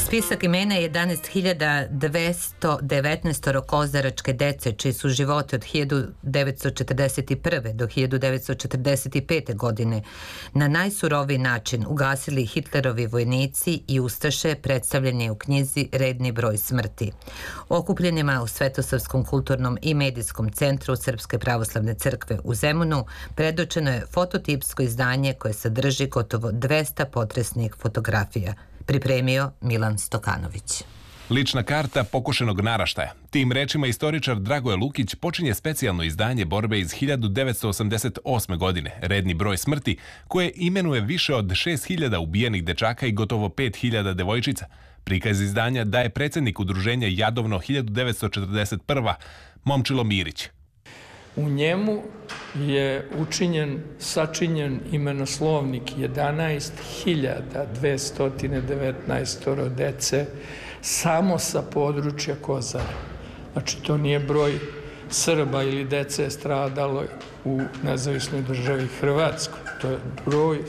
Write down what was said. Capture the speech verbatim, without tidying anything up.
Spisak imena je jedanaest hiljada dvesta devetnaest kozaračke dece čiji su živote od hiljadu devetsto četrdeset prve. do hiljadu devetsto četrdeset pete. godine na najsuroviji način ugasili Hitlerovi vojnici i ustaše, predstavljen je u knjizi Redni broj smrti. Okupljenima u Svetosavskom kulturnom i medijskom centru Srpske pravoslavne crkve u Zemunu predočeno je fototipsko izdanje koje sadrži gotovo dvesta potresnih fotografija. Pripremio Milan Stokanović. Lična karta pokušenog naraštaja. Tim rečima istoričar Dragoje Lukić počinje specijalno izdanje borbe iz hiljadu devetsto osamdeset osme. godine, Redni broj smrti, koje imenuje više od šest hiljada ubijenih dečaka i gotovo pet hiljada devojčica. Prikaz izdanja daje predsjednik udruženja Jadovno hiljadu devetsto četrdeset prva. Momčilo Mirić. U njemu je učinjen, sačinjen imenoslovnik jedanaest hiljada dvesta devetnaest dece samo sa područja Kozare. Znači, to nije broj Srba ili dece stradalo u nezavisnoj državi Hrvatskoj. To je broj